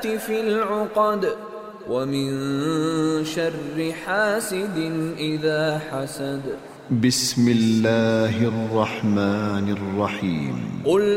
النفاثات في العقد ومن شر حاسد إذا حسد. بسم الله الرحمن الرحيم. قل